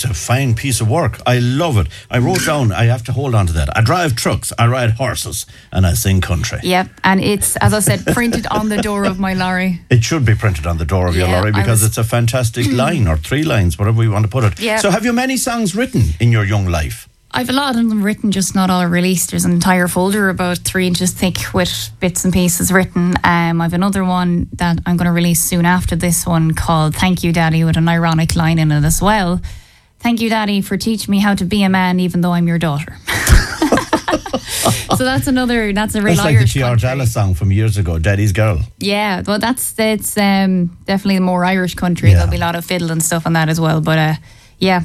it's a fine piece of work. I love it. I wrote down, I have to hold on to that. I drive trucks, I ride horses, and I sing country. Yep, and it's, as I said, printed on the door of my lorry. It should be printed on the door of your lorry because it's a fantastic line, or 3 lines, whatever we want to put it. Yep. So have you many songs written in your young life? I've a lot of them written, just not all released. There's an entire folder about 3 inches thick with bits and pieces written. I've another one that I'm going to release soon after this one called Thank You Daddy, with an ironic line in it as well. Thank you Daddy for teaching me how to be a man even though I'm your daughter. So that's a real Irish country. That's like the George Ellis song from years ago, Daddy's Girl. Yeah, well it's definitely more Irish country. Yeah. There'll be a lot of fiddle and stuff on that as well, but